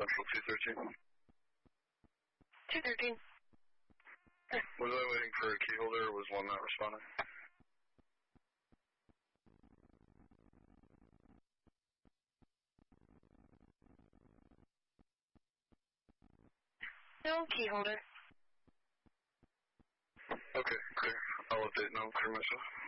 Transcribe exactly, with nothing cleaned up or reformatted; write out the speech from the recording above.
Central two thirteen. two thirteen. Was I waiting for a key holder or was one not responding? No key holder. Okay, clear. I'll update now, clear myself.